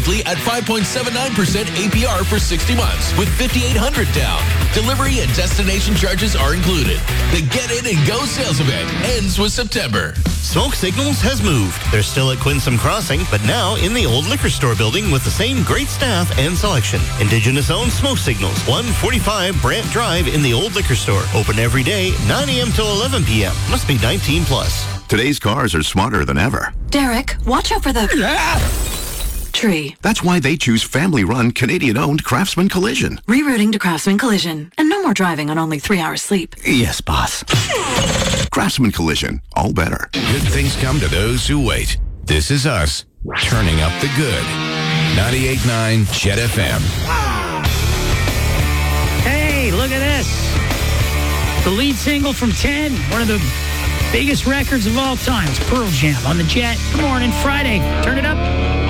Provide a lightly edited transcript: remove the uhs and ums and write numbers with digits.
weekly at 5.79% APR for 60 months with $5,800 down. Delivery and destination charges are included. The Get In and Go sales event ends with September. Smoke Signals has moved. They're still at Quinsam Crossing, but now in the old liquor store building with the same great staff and selection. Indigenous-owned Smoke Signals, 145 Brant Drive in the old liquor store. Open every day, 9 a.m. till 11 p.m. Must be 19 plus. Today's cars are smarter than ever. Derek, watch out for the tree. That's why they choose family-run, Canadian-owned Craftsman Collision. Rerouting to Craftsman Collision. And no more driving on only 3 hours sleep. Yes, boss. Craftsman Collision. All better. Good things come to those who wait. This is us, turning up the good. 98.9 Jet FM. Hey, look at this. The lead single from 10, one of the biggest records of all time. It's Pearl Jam on the Jet. Good morning, Friday. Turn it up.